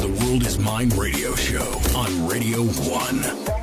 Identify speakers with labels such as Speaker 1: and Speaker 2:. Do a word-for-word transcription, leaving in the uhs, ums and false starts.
Speaker 1: The World Is Mine radio show on Radio One.